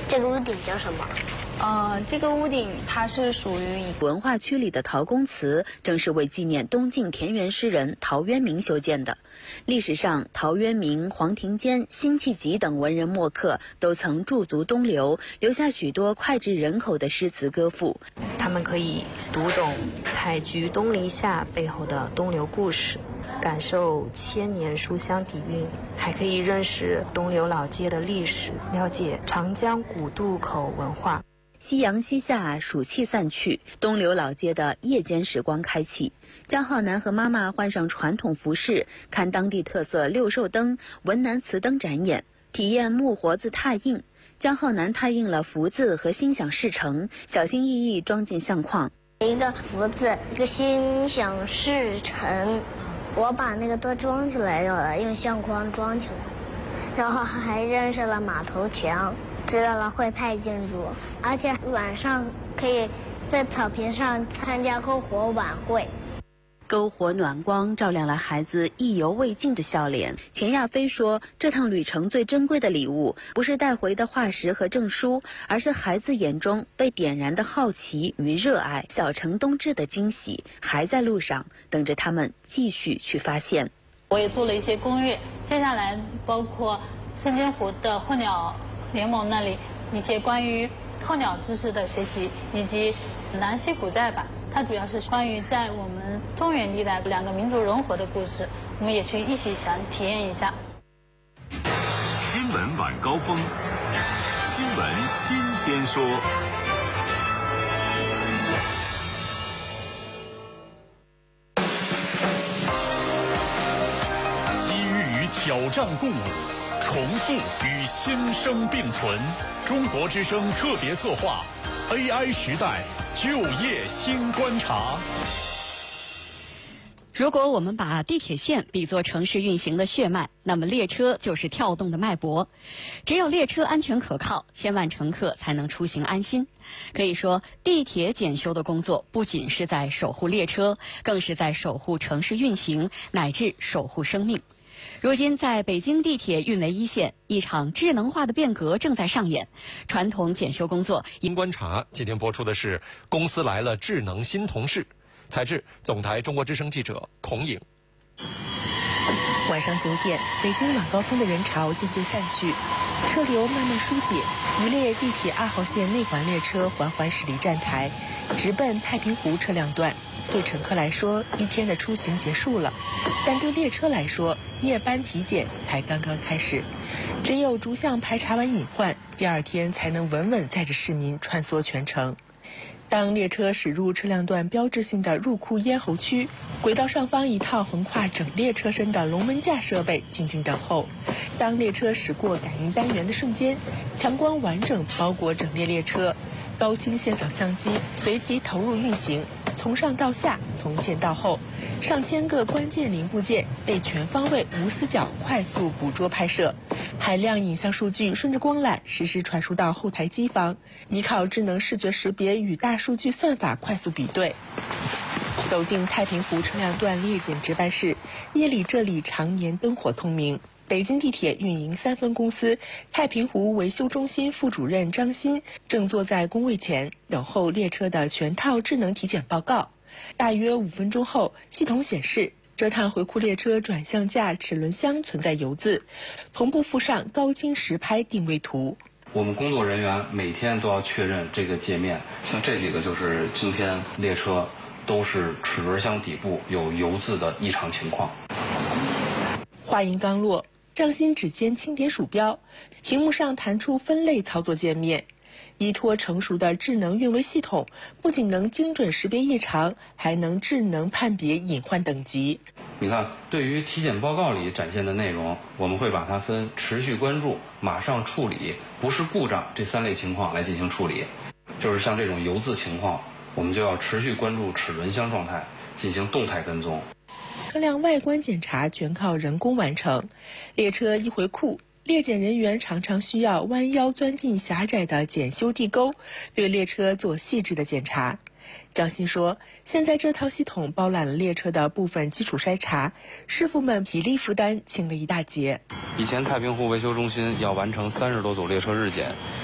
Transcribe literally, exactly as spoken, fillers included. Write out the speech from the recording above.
这个屋顶叫什么？ 呃，这个屋顶它是属于文化区里的陶公祠，正是为纪念东晋田园诗人陶渊明修建的。历史上，陶渊明、黄庭坚、辛弃疾等文人墨客都曾驻足东流，留下许多脍炙人口的诗词歌赋。 他们可以读懂“采菊东篱下”背后的东流故事，感受千年书香底蕴，还可以认识东流老街的历史，了解长江古渡口文化。 夕阳西下，暑气散去，东流老街的夜间时光开启。江浩南和妈妈换上传统服饰，看当地特色六兽灯、文南瓷灯展演，体验木活字拓印。江浩南拓印了福字和心想事成，小心翼翼装进相框。 一个福字，一个心想事成。我把那个都装起来了，用相框装起来，然后还认识了马头墙，知道了徽派建筑，而且晚上可以在草坪上参加篝火晚会。 篝火暖光照亮了孩子意犹未尽的笑脸。钱亚飞说，这趟旅程最珍贵的礼物，不是带回的化石和证书，而是孩子眼中被点燃的好奇与热爱。小城冬至的惊喜还在路上，等着他们继续去发现。 我也做了一些攻略，接下来包括深津湖的候鸟联盟那里一些关于候鸟知识的学习，以及南溪古寨吧，它主要是关于在我们中原地带两个民族融合的故事，我们也去一起想体验一下。 新闻晚高峰，新闻新鲜说。 机遇与挑战共舞，重塑与新生并存。中国之声特别策划 A I 时代就业新观察。 如果我们把地铁线比作城市运行的血脉，那么列车就是跳动的脉搏。只有列车安全可靠，千万乘客才能出行安心。可以说，地铁检修的工作不仅是在守护列车，更是在守护城市运行，乃至守护生命。如今，在北京地铁运维一线，一场智能化的变革正在上演。传统检修工作， 新观察今天播出的是《公司来了智能新同事》，采制总台中国之声记者孔颖。 晚上九点，北京晚高峰的人潮渐渐散去，车流慢慢疏解，一列地铁二号线内环列车缓缓驶离站台，直奔太平湖车辆段。对乘客来说，一天的出行结束了，但对列车来说，夜班体检才刚刚开始。只有逐项排查完隐患，第二天才能稳稳载着市民穿梭全程。当列车驶入车辆段标志性的入库咽喉区，轨道上方一套横跨整列车身的龙门架设备静静等候。当列车驶过感应单元的瞬间，强光完整包裹整列列车，高清线扫相机随即投入运行，从上到下，从前到后，上千个关键零部件被全方位无死角快速捕捉拍摄，海量影像数据顺着光缆实时传输到后台机房，依靠智能视觉识别与大数据算法快速比对。走进太平湖车辆段列检值班室，夜里这里常年灯火通明。北京地铁运营三分公司太平湖维修中心副主任张鑫正坐在工位前等候列车的全套智能体检报告。大约五分钟后，系统显示这趟回库列车转向架齿轮箱存在油渍，同步附上高清实拍定位图。 我们工作人员每天都要确认这个界面，像这几个就是今天列车都是齿轮箱底部有油渍的异常情况。 话音刚落，张鑫指尖轻点鼠标，屏幕上弹出分类操作界面。依托成熟的智能运维系统，不仅能精准识别异常，还能智能判别隐患等级。 你看，对于体检报告里展现的内容，我们会把它分持续关注、马上处理、不是故障这三类情况来进行处理。就是像这种油渍情况，我们就要持续关注齿轮箱状态，进行动态跟踪。 车辆外观检查全靠人工完成，列车一回库，列检人员常常需要弯腰钻进狭窄的检修地沟，对列车做细致的检查。张鑫说，现在这套系统包揽了列车的部分基础筛查，师傅们体力负担轻了一大截。 以前太平湖维修中心要完成三十多组列车日检，